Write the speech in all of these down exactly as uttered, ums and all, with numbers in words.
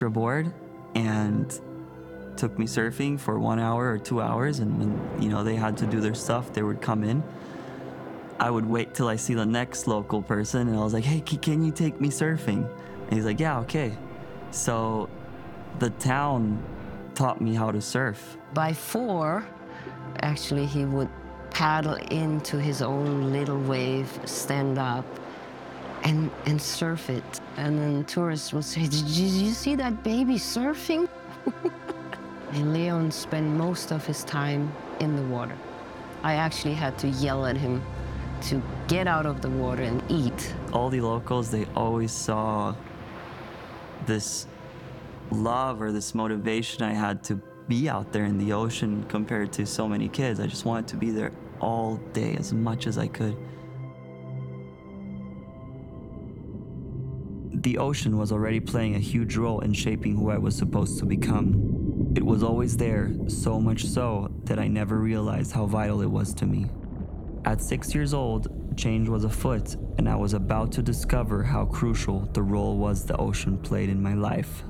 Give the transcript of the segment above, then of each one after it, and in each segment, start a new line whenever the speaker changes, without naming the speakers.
board and took me surfing for one hour or two hours. And when, you know, they had to do their stuff, they would come in. I would wait till I see the next local person, and I was like, hey, can you take me surfing? And he's like, yeah, okay. So the town taught me how to surf.
By four, actually, he would paddle into his own little wave, stand up, and, and surf it. And then tourists would say, did you see that baby surfing? And Leon spent most of his time in the water. I actually had to yell at him to get out of the water and eat.
All the locals, they always saw this love or this motivation I had to be out there in the ocean compared to so many kids. I just wanted to be there all day as much as I could. The ocean was already playing a huge role in shaping who I was supposed to become. It was always there, so much so that I never realized how vital it was to me. At six years old, change was afoot, and I was about to discover how crucial the role was the ocean played in my life.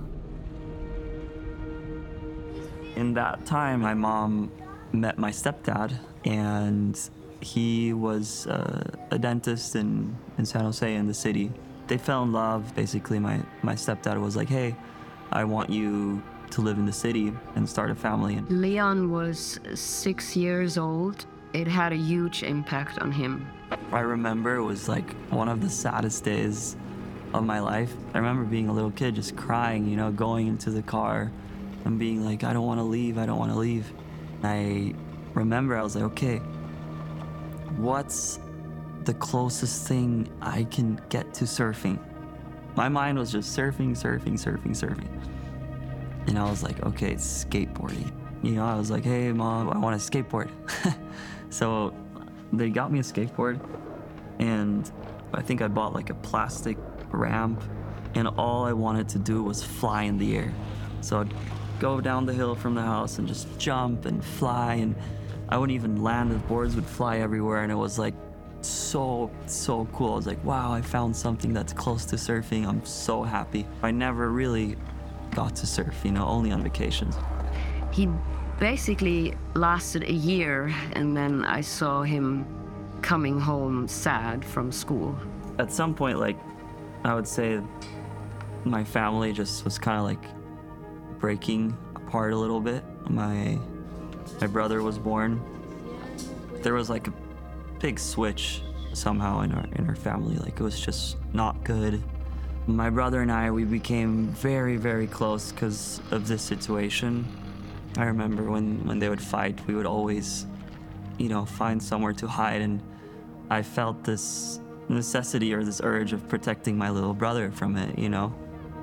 In that time, my mom met my stepdad, and he was uh, a dentist in, in San Jose in the city. They fell in love. Basically, my, my stepdad was like, hey, I want you to live in the city and start a family.
Leon was six years old. It had a huge impact on him.
I remember it was like one of the saddest days of my life. I remember being a little kid just crying, you know, going into the car and being like, I don't want to leave, I don't want to leave. I remember I was like, okay, what's the closest thing I can get to surfing? My mind was just surfing, surfing, surfing, surfing. And I was like, okay, it's skateboarding. You know, I was like, hey, Mom, I want a skateboard. So they got me a skateboard, and I think I bought like a plastic ramp, and all I wanted to do was fly in the air. So I'd go down the hill from the house and just jump and fly, and I wouldn't even land, the boards would fly everywhere, and it was like so, so cool. I was like, wow, I found something that's close to surfing. I'm so happy. I never really got to surf, you know, only on vacations.
He basically lasted a year, and then I saw him coming home sad from school.
At some point, like, I would say my family just was kind of like breaking apart a little bit. My my brother was born. There was like a big switch somehow in our in our family. Like, it was just not good. My brother and I, we became very, very close because of this situation. I remember when, when they would fight, we would always, you know, find somewhere to hide, and I felt this necessity or this urge of protecting my little brother from it, you know.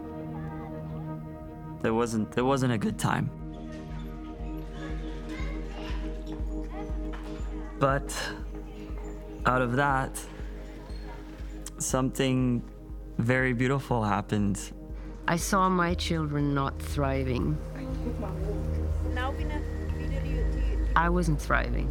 There wasn't, there wasn't a good time. But out of that, something very beautiful happened.
I saw my children not thriving. I wasn't thriving.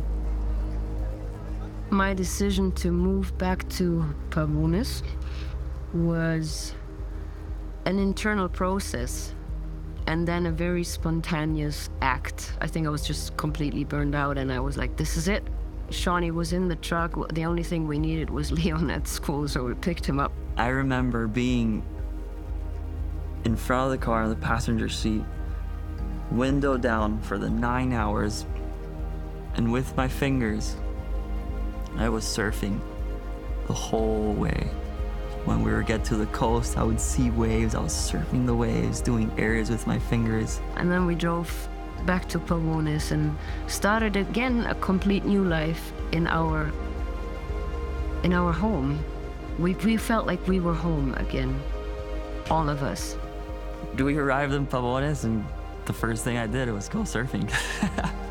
My decision to move back to Pavones was an internal process, and then a very spontaneous act. I think I was just completely burned out, and I was like, this is it. Shawnee was in the truck. The only thing we needed was Leon at school, so we picked him up.
I remember being in front of the car in the passenger seat, window down for the nine hours, and with my fingers, I was surfing the whole way. When we would get to the coast, I would see waves, I was surfing the waves, doing areas with my fingers.
And then we drove back to Pavones and started again a complete new life in our, in our home. We, we felt like we were home again, all of us.
We arrived in Pavones, and the first thing I did was go surfing.